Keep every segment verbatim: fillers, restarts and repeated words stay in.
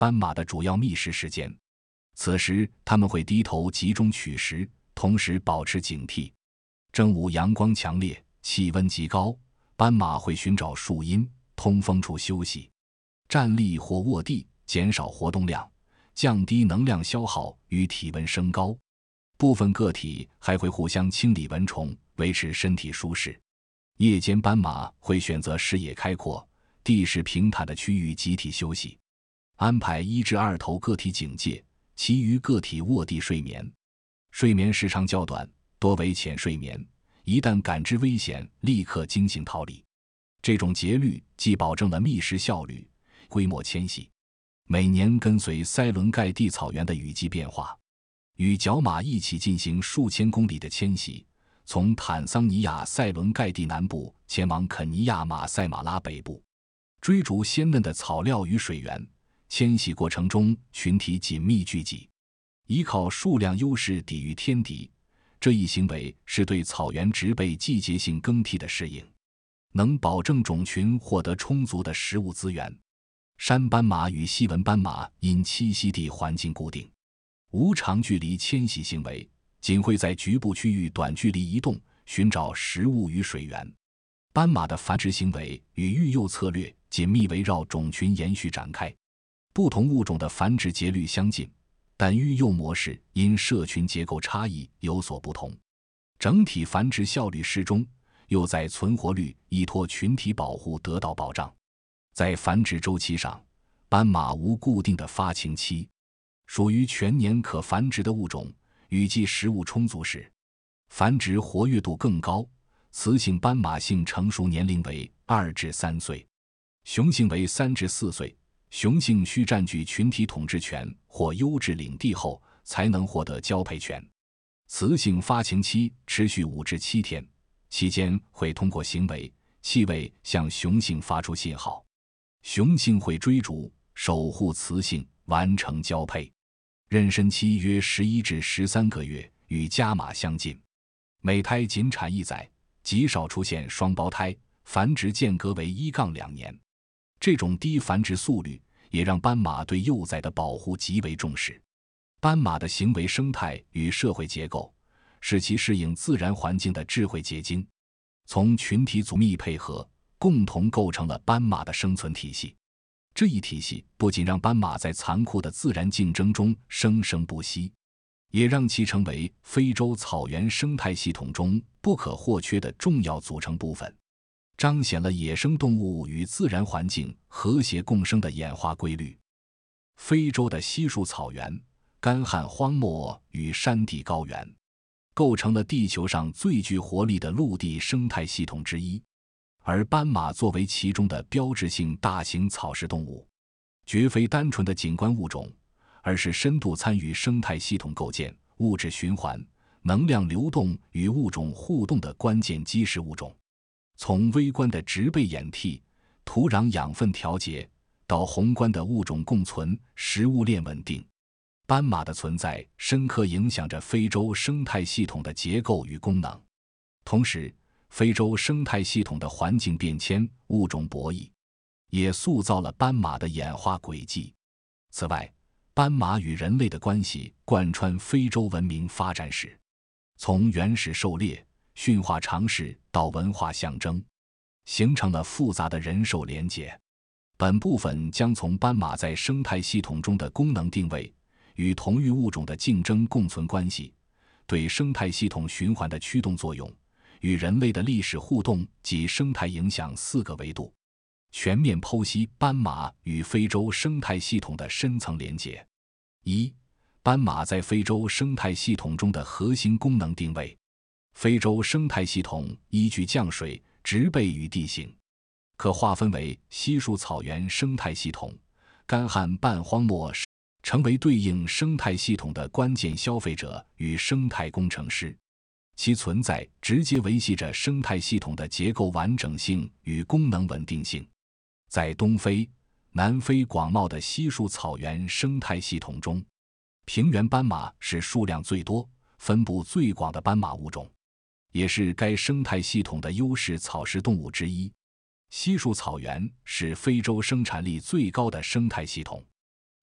斑马的主要觅食时间。此时它们会低头集中取食，同时保持警惕。正午阳光强烈，气温极高，斑马会寻找树荫、通风处休息，站立或卧地，减少活动量，降低能量消耗与体温升高。部分个体还会互相清理蚊虫，维持身体舒适。夜间斑马会选择视野开阔、地势平坦的区域集体休息，安排一至二头个体警戒，其余个体卧地睡眠。睡眠时长较短，多为浅睡眠，一旦感知危险，立刻惊醒逃离。这种节律既保证了觅食效率、规模迁徙，每年跟随塞伦盖蒂草原的雨季变化，与角马一起进行数千公里的迁徙，从坦桑尼亚塞伦盖蒂南部前往肯尼亚马赛马拉北部，追逐鲜嫩的草料与水源。迁徙过程中群体紧密聚集，依靠数量优势抵御天敌，这一行为是对草原植被季节性更替的适应，能保证种群获得充足的食物资源。山斑马与西纹斑马因栖息地环境固定，无长距离迁徙行为，仅会在局部区域短距离移动，寻找食物与水源。斑马的繁殖行为与育幼策略紧密围绕种群延续展开，不同物种的繁殖节律相近，但育幼模式因社群结构差异有所不同。整体繁殖效率适中，又在存活率依托群体保护得到保障。在繁殖周期上，斑马无固定的发情期，属于全年可繁殖的物种，雨季食物充足时，繁殖活跃度更高。雌性斑马性成熟年龄为二至三岁，雄性为三至四岁。雄性需占据群体统治权或优质领地后，才能获得交配权。雌性发情期持续五至七天，期间会通过行为、气味向雄性发出信号，雄性会追逐、守护雌性，完成交配。妊娠期约十一至十三个月，与家马相近。每胎仅产一载，极少出现双胞胎，繁殖间隔为一到两年。这种低繁殖速率也让斑马对幼崽的保护极为重视。斑马的行为生态与社会结构是其适应自然环境的智慧结晶，从群体组密配合，共同构成了斑马的生存体系。这一体系不仅让斑马在残酷的自然竞争中生生不息，也让其成为非洲草原生态系统中不可或缺的重要组成部分，彰显了野生动物与自然环境和谐共生的演化规律。非洲的稀树草原、干旱荒漠与山地高原，构成了地球上最具活力的陆地生态系统之一，而斑马作为其中的标志性大型草食动物，绝非单纯的景观物种，而是深度参与生态系统构建、物质循环、能量流动与物种互动的关键基石物种。从微观的植被演替、土壤养分调节，到宏观的物种共存、食物链稳定，斑马的存在深刻影响着非洲生态系统的结构与功能。同时，非洲生态系统的环境变迁、物种博弈，也塑造了斑马的演化轨迹。此外，斑马与人类的关系贯穿非洲文明发展史，从原始狩猎、驯化尝试到文化象征，形成了复杂的人兽连结。本部分将从斑马在生态系统中的功能定位、与同域物种的竞争共存关系、对生态系统循环的驱动作用、与人类的历史互动及生态影响四个维度，全面剖析斑马与非洲生态系统的深层连结。一、斑马在非洲生态系统中的核心功能定位。非洲生态系统依据降水、植被与地形，可划分为稀树草原生态系统、干旱半荒漠，成为对应生态系统的关键消费者与生态工程师。其存在直接维系着生态系统的结构完整性与功能稳定性。在东非、南非广袤的稀树草原生态系统中，平原斑马是数量最多、分布最广的斑马物种，也是该生态系统的优势草食动物之一。稀树草原是非洲生产力最高的生态系统，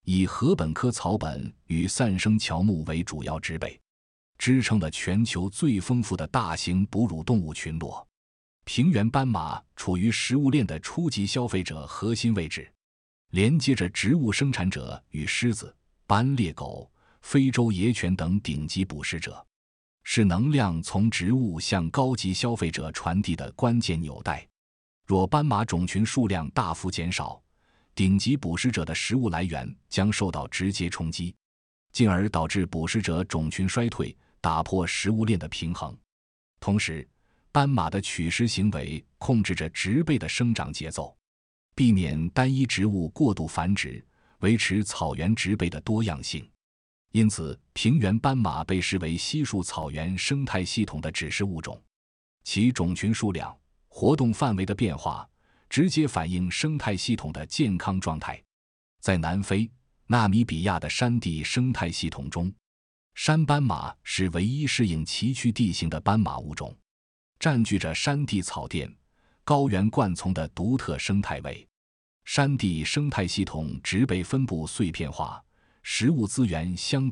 以禾本科草本与散生乔木为主要植被，支撑了全球最丰富的大型哺乳动物群落。平原斑马处于食物链的初级消费者核心位置，连接着植物生产者与狮子、斑鬣狗、非洲野犬等顶级捕食者，是能量从植物向高级消费者传递的关键纽带。若斑马种群数量大幅减少，顶级捕食者的食物来源将受到直接冲击，进而导致捕食者种群衰退，打破食物链的平衡。同时，斑马的取食行为控制着植被的生长节奏，避免单一植物过度繁殖，维持草原植被的多样性。因此，平原斑马被视为稀树草原生态系统的指示物种，其种群数量、活动范围的变化，直接反映生态系统的健康状态。在南非、纳米比亚的山地生态系统中，山斑马是唯一适应崎岖地形的斑马物种，占据着山地草甸、高原灌丛的独特生态位。山地生态系统植被分布碎片化，食物资源相对